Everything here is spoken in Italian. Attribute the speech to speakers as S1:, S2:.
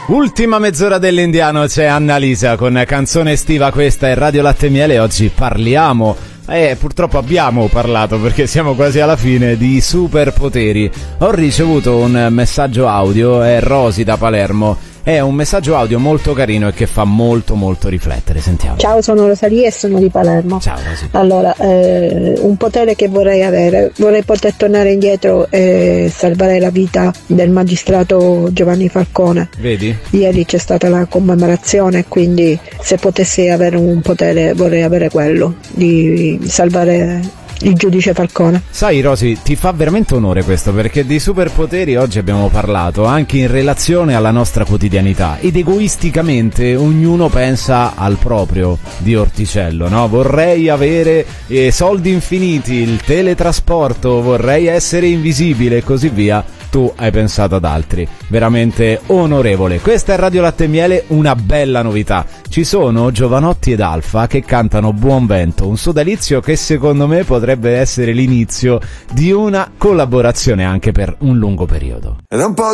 S1: Ultima mezz'ora dell'Indiano, c'è Annalisa con canzone estiva, questa è Radio Latte e Miele. Oggi parliamo, purtroppo abbiamo parlato perché siamo quasi alla fine, di superpoteri. Ho ricevuto un messaggio audio, è Rosy da Palermo. È un messaggio audio molto carino e che fa molto riflettere. Sentiamo.
S2: Ciao, sono Rosalia e sono di Palermo.
S1: Ciao Rosy.
S2: Allora, un potere che vorrei avere, vorrei poter tornare indietro e salvare la vita del magistrato Giovanni Falcone.
S1: Vedi?
S2: Ieri c'è stata la commemorazione, quindi se potessi avere un potere vorrei avere quello, di salvare il giudice Falcone.
S1: Sai Rosy, ti fa veramente onore questo, perché di superpoteri oggi abbiamo parlato anche in relazione alla nostra quotidianità ed egoisticamente ognuno pensa al proprio di orticello, no? Vorrei avere soldi infiniti, il teletrasporto, vorrei essere invisibile e così via. Tu hai pensato ad altri. Veramente onorevole. Questa è Radio Latte e Miele, una bella novità. Ci sono Giovanotti ed Alfa che cantano Buon Vento, un sodalizio che secondo me potrebbe essere l'inizio di una collaborazione anche per un lungo periodo.
S3: Ed è un po'